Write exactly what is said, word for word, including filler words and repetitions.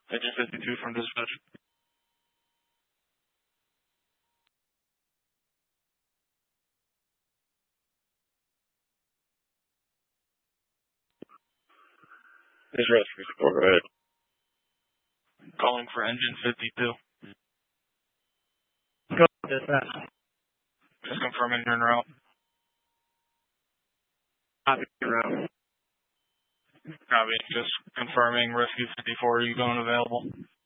Engine fifty-two from dispatch. This is Rescue Support, go ahead. Calling for engine fifty-two. Go dispatch. Just confirming you're en route. Copy, en route. Copy. Just confirming Rescue fifty-four, are you going available?